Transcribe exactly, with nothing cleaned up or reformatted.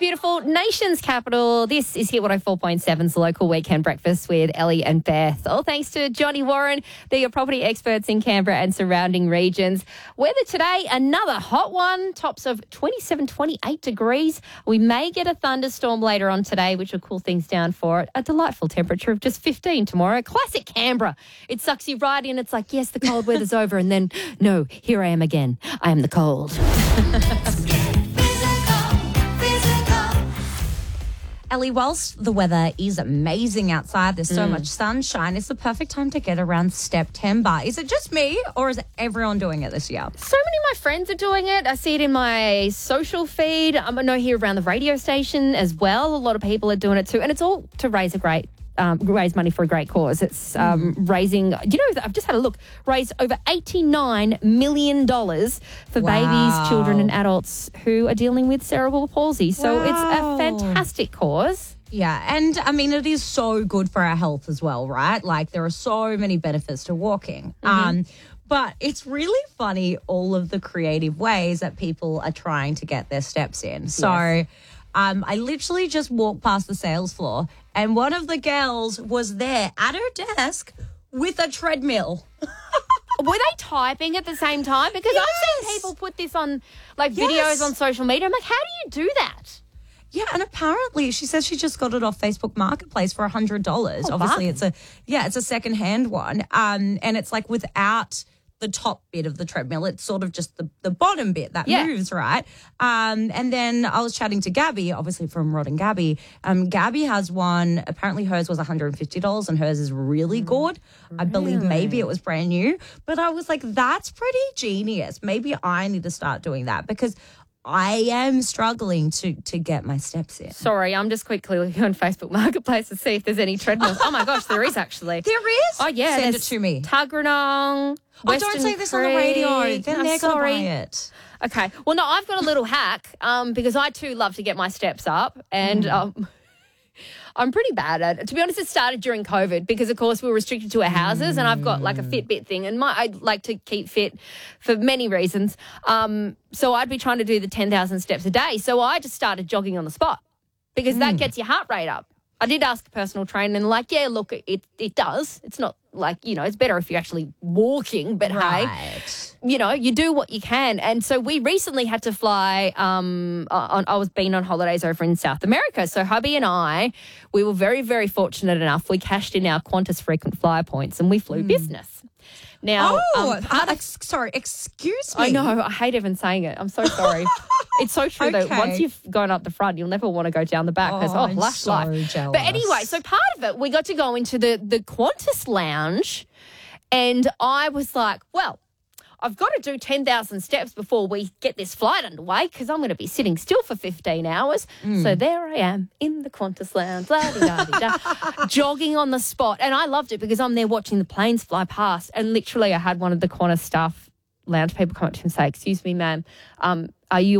beautiful nation's capital. This is Hit one oh four point seven's local weekend breakfast with Ellie and Beth. All thanks to Johnny Warren. They're your property experts in Canberra and surrounding regions. Weather today, another hot one. Tops of twenty-seven, twenty-eight degrees. We may get a thunderstorm later on today, which will cool things down for it. A delightful temperature of just fifteen tomorrow. Classic Canberra. It sucks you right in. It's like, yes, the cold weather's over. And then, no, here I am again. I am the cold. Ellie, whilst the weather is amazing outside, there's so mm. much sunshine, it's the perfect time to get around September. Is it just me or is everyone doing it this year? So many of my friends are doing it. I see it in my social feed. Um, I know here around the radio station as well. A lot of people are doing it too. And it's all to raise a great Um, raise money for a great cause. It's um, mm. raising, you know, I've just had a look, raised over eighty-nine million dollars for wow. babies, children and adults who are dealing with cerebral palsy. So wow. it's a fantastic cause. Yeah, and I mean, it is so good for our health as well, right? Like there are so many benefits to walking. Mm-hmm. Um, but it's really funny all of the creative ways that people are trying to get their steps in. So yes. um, I literally just walked past the sales floor and one of the girls was there at her desk with a treadmill. Were they typing at the same time? Because yes. I've seen people put this on, like, videos yes. on social media. I'm like, how do you do that? Yeah, and apparently she says she just got it off Facebook Marketplace for one hundred dollars. Oh, Obviously, wow. it's a yeah, it's a second-hand one. Um, and it's like without the top bit of the treadmill. It's sort of just the, the bottom bit that yeah. moves, right? Um, and then I was chatting to Gabby, obviously from Rod and Gabby. Um, Gabby has one. Apparently hers was one hundred fifty dollars and hers is really good. Really? I believe maybe it was brand new. But I was like, that's pretty genius. Maybe I need to start doing that because I am struggling to to get my steps in. Sorry, I'm just quickly looking on Facebook Marketplace to see if there's any treadmills. Oh, my gosh, there is actually. There is? Oh, yeah. Send it to me. Tuggeranong, Oh, don't say this on the radio. Then no, they're going to buy sorry. it. Okay. Well, no, I've got a little hack um, because I, too, love to get my steps up and mm. um, I'm pretty bad at it. To be honest, it started during COVID because, of course, we were restricted to our houses mm. and I've got like a Fitbit thing and my, I like to keep fit for many reasons. Um, so I'd be trying to do the ten thousand steps a day. So I just started jogging on the spot because mm. that gets your heart rate up. I did ask a personal trainer and like, yeah, look, it it does. It's not like, you know, it's better if you're actually walking, but right. hey, you know, you do what you can. And so we recently had to fly, um, on, I was being on holidays over in South America. So hubby and I, we were very, very fortunate enough. We cashed in our Qantas frequent flyer points and we flew mm. business. Now, oh, um, uh, ex- sorry, excuse me. I know, I hate even saying it. I'm so sorry. It's so true okay. that once you've gone up the front, you'll never want to go down the back because, oh, oh lush so life. Jealous. But anyway, so part of it, we got to go into the, the Qantas lounge and I was like, well, I've got to do ten thousand steps before we get this flight underway because I'm going to be sitting still for fifteen hours. Mm. So there I am in the Qantas lounge, la-di-da-di-da, jogging on the spot. And I loved it because I'm there watching the planes fly past and literally I had one of the Qantas staff lounge people come up to me and say, excuse me, ma'am, um, are you